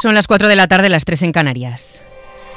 Son las 4 de la tarde, las 3 en Canarias.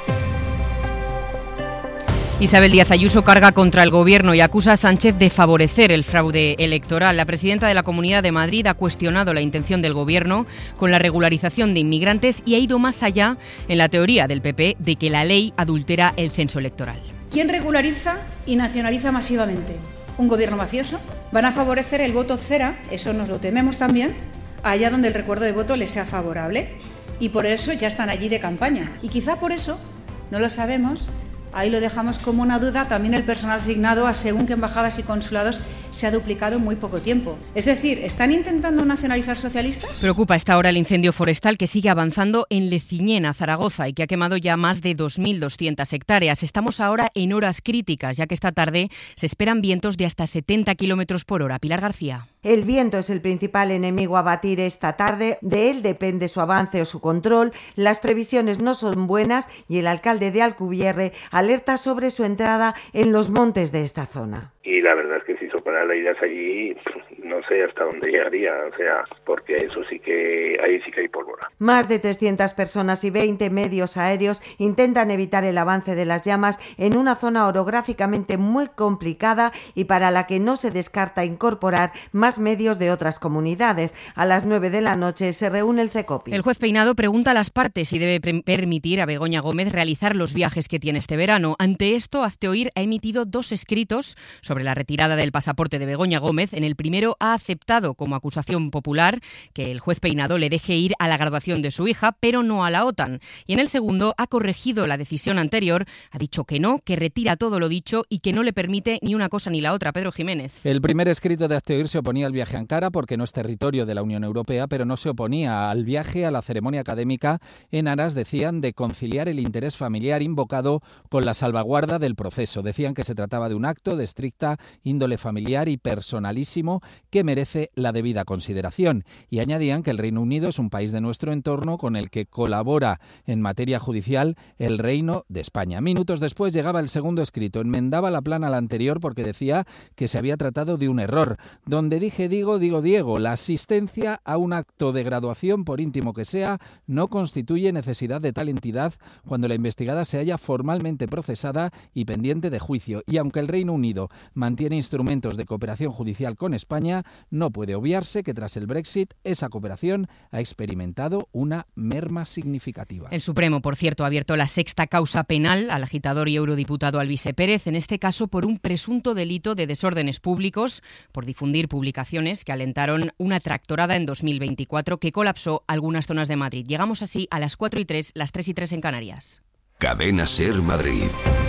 Isabel Díaz Ayuso carga contra el Gobierno y acusa a Sánchez de favorecer el fraude electoral. La presidenta de la Comunidad de Madrid ha cuestionado la intención del Gobierno con la regularización de inmigrantes y ha ido más allá en la teoría del PP de que la ley adultera el censo electoral. ¿Quién regulariza y nacionaliza masivamente? ¿Un Gobierno mafioso? ¿Van a favorecer el voto cera? Eso nos lo tememos también, allá donde el recuerdo de voto les sea favorable. Y por eso ya están allí de campaña. Y quizá por eso, no lo sabemos, ahí lo dejamos como una duda, también el personal asignado a según qué embajadas y consulados se ha duplicado en muy poco tiempo. Es decir, ¿están intentando nacionalizar socialistas? Preocupa a esta hora el incendio forestal que sigue avanzando en Leciñena, Zaragoza, y que ha quemado ya más de 2.200 hectáreas. Estamos ahora en horas críticas, ya que esta tarde se esperan vientos de hasta 70 kilómetros por hora. Pilar García. El viento es el principal enemigo a batir esta tarde. De él depende su avance o su control. Las previsiones no son buenas y el alcalde de Alcubierre alerta sobre su entrada en los montes de esta zona. Y la verdad es que si soplaran las ideas allí, no sé hasta dónde llegaría, porque eso sí que, ahí sí que hay pólvora. Más de 300 personas y 20 medios aéreos intentan evitar el avance de las llamas en una zona orográficamente muy complicada y para la que no se descarta incorporar más medios de otras comunidades. A las 9 de la noche se reúne el CECOPI. El juez Peinado pregunta a las partes si debe permitir a Begoña Gómez realizar los viajes que tiene este verano. Ante esto, Hazteoír ha emitido 2 escritos sobre la retirada del pasaporte de Begoña Gómez. En el primero ha aceptado como acusación popular que el juez Peinado le deje ir a la graduación de su hija, pero no a la OTAN. Y en el segundo ha corregido la decisión anterior, ha dicho que no, que retira todo lo dicho y que no le permite ni una cosa ni la otra. Pedro Jiménez. El primer escrito de Hazteoír se oponía al viaje a Ankara porque no es territorio de la Unión Europea, pero no se oponía al viaje a la ceremonia académica en aras, decían, de conciliar el interés familiar invocado con la salvaguarda del proceso. Decían que se trataba de un acto de estricta índole familiar y personalísimo que merece la debida consideración. Y añadían que el Reino Unido es un país de nuestro entorno con el que colabora en materia judicial el Reino de España. Minutos después llegaba el segundo escrito. Enmendaba la plana al anterior porque decía que se había tratado de un error. Donde dije digo, digo Diego. La asistencia a un acto de graduación, por íntimo que sea, no constituye necesidad de tal entidad cuando la investigada se haya formalmente procesada y pendiente de juicio. Y aunque el Reino Unido mantiene instrumentos de cooperación judicial con España, no puede obviarse que tras el Brexit esa cooperación ha experimentado una merma significativa. El Supremo, por cierto, ha abierto la 6ª causa penal al agitador y eurodiputado Alvise Pérez, en este caso por un presunto delito de desórdenes públicos, por difundir publicaciones que alentaron una tractorada en 2024 que colapsó algunas zonas de Madrid. Llegamos así a las 4:03, las 3:03 en Canarias. Cadena SER Madrid.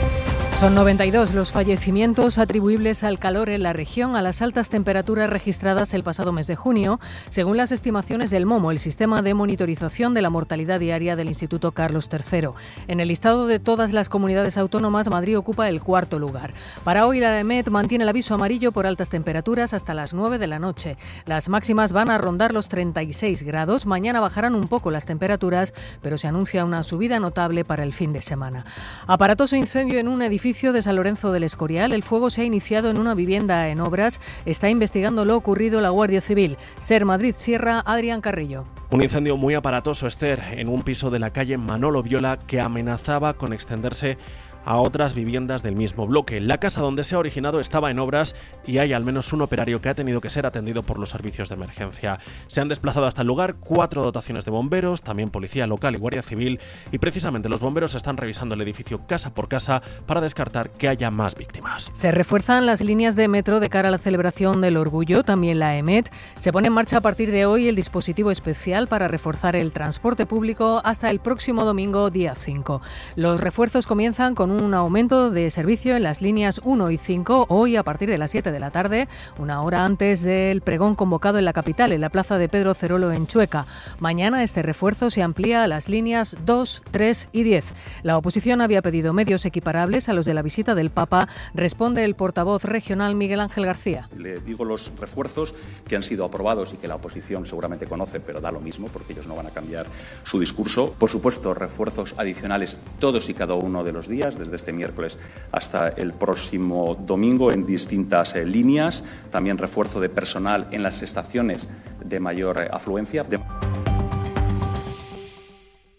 Son 92 los fallecimientos atribuibles al calor en la región, a las altas temperaturas registradas el pasado mes de junio, según las estimaciones del MOMO, el sistema de monitorización de la mortalidad diaria del Instituto Carlos III. En el listado de todas las comunidades autónomas, Madrid ocupa el 4º lugar. Para hoy, la EMET mantiene el aviso amarillo por altas temperaturas hasta las 9 de la noche. Las máximas van a rondar los 36 grados. Mañana bajarán un poco las temperaturas, pero se anuncia una subida notable para el fin de semana. Aparatoso incendio en un edificio de San Lorenzo del Escorial. El fuego se ha iniciado en una vivienda en obras. Está investigando lo ocurrido la Guardia Civil. SER Madrid Sierra, Adrián Carrillo. Un incendio muy aparatoso, Esther, en un piso de la calle Manolo Viola que amenazaba con extenderse a otras viviendas del mismo bloque. La casa donde se ha originado estaba en obras y hay al menos un operario que ha tenido que ser atendido por los servicios de emergencia. Se han desplazado hasta el lugar 4 dotaciones de bomberos, también policía local y guardia civil, y precisamente los bomberos están revisando el edificio casa por casa para descartar que haya más víctimas. Se refuerzan las líneas de metro de cara a la celebración del Orgullo, también la EMET. Se pone en marcha a partir de hoy el dispositivo especial para reforzar el transporte público hasta el próximo domingo, día 5. Los refuerzos comienzan con un aumento de servicio en las líneas 1 y 5 hoy a partir de las 7 de la tarde, una hora antes del pregón convocado en la capital, en la plaza de Pedro Cerolo en Chueca. Mañana este refuerzo se amplía a las líneas 2, 3 y 10. La oposición había pedido medios equiparables a los de la visita del Papa. Responde el portavoz regional Miguel Ángel García. Le digo los refuerzos que han sido aprobados y que la oposición seguramente conoce, pero da lo mismo porque ellos no van a cambiar su discurso. Por supuesto, refuerzos adicionales todos y cada uno de los días, desde este miércoles hasta el próximo domingo en distintas líneas. También refuerzo de personal en las estaciones de mayor afluencia.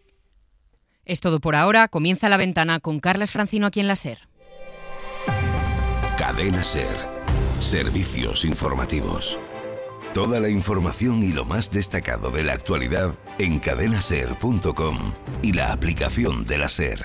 Es todo por ahora. Comienza La Ventana con Carlas Francino aquí en la SER. Cadena SER. Servicios informativos. Toda la información y lo más destacado de la actualidad en cadenaser.com y la aplicación de la SER.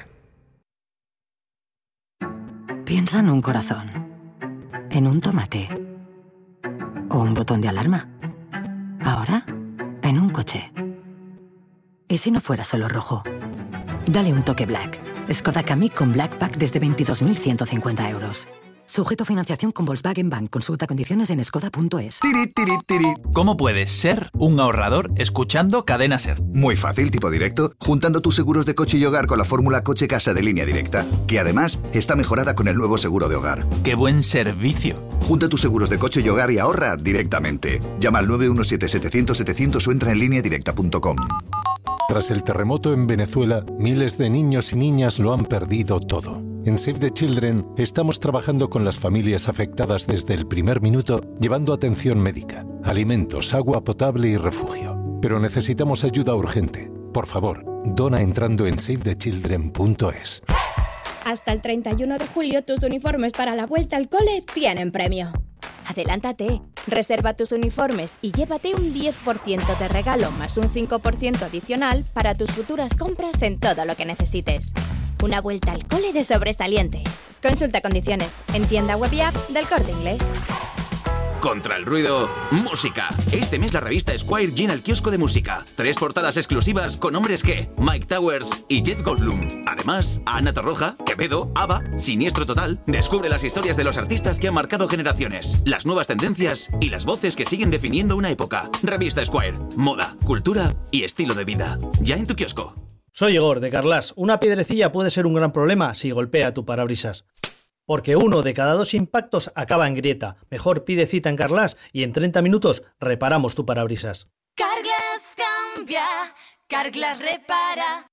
Piensa en un corazón, en un tomate o un botón de alarma. Ahora, en un coche. ¿Y si no fuera solo rojo? Dale un toque Black. Skoda Kamiq con Black Pack desde 22.150 euros. Sujeto a financiación con Volkswagen Bank. Consulta condiciones en skoda.es. ¿Cómo puedes ser un ahorrador escuchando Cadena SER? Muy fácil, tipo directo, juntando tus seguros de coche y hogar con la fórmula coche-casa de Línea Directa, que además está mejorada con el nuevo seguro de hogar. ¡Qué buen servicio! Junta tus seguros de coche y hogar y ahorra directamente. Llama al 917-700-700 o entra en lineadirecta.com. Tras el terremoto en Venezuela, miles de niños y niñas lo han perdido todo. En Save the Children estamos trabajando con las familias afectadas desde el primer minuto, llevando atención médica, alimentos, agua potable y refugio. Pero necesitamos ayuda urgente. Por favor, dona entrando en savethechildren.es. Hasta el 31 de julio tus uniformes para la vuelta al cole tienen premio. Adelántate, reserva tus uniformes y llévate un 10% de regalo más un 5% adicional para tus futuras compras en todo lo que necesites. Una vuelta al cole de sobresaliente. Consulta condiciones en tienda web y app del Corte Inglés. Contra el ruido, música. Este mes la revista Esquire llena el kiosco de música. 3 portadas exclusivas con hombres que Mike Towers y Jeff Goldblum. Además, Ana Torroja, Quevedo, ABBA, Siniestro Total. Descubre las historias de los artistas que han marcado generaciones, las nuevas tendencias y las voces que siguen definiendo una época. Revista Esquire. Moda, cultura y estilo de vida. Ya en tu kiosco. Soy Igor, de Carlas. Una piedrecilla puede ser un gran problema si golpea tu parabrisas. Porque 1 de cada 2 impactos acaba en grieta. Mejor pide cita en Carlas y en 30 minutos reparamos tu parabrisas. Carglass cambia, Carglass repara.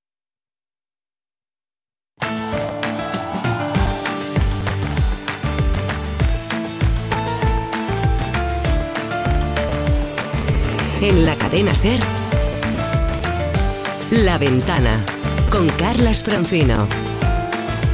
En la cadena SER, La Ventana, con Carlas Francino.